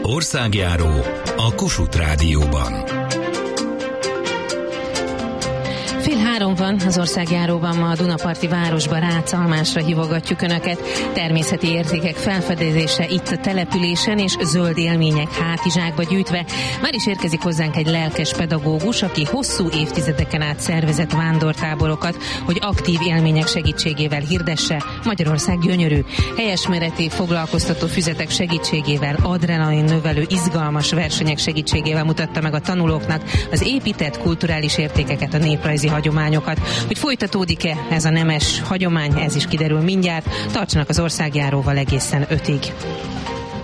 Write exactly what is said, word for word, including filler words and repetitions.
Országjáró a Kossuth Rádióban. Fél három van, az Országjáróban ma a Dunaparti városba, Rácalmásra hívogatjuk Önöket. Természeti értékek felfedezése itt a településen, és zöld élmények hátizsákba gyűjtve. Már is érkezik hozzánk egy lelkes pedagógus, aki hosszú évtizedeken át szervezett vándortáborokat, hogy aktív élmények segítségével hirdesse: Magyarország gyönyörű. Helyesméreti foglalkoztató füzetek segítségével, adrenalin növelő izgalmas versenyek segítségével mutatta meg a tanulóknak az épített kulturális értékeket, a néprajzi hagyományokat. Hogy folytatódik-e ez a nemes hagyomány, ez is kiderül mindjárt. Tartsanak az Országjáróval egészen ötig.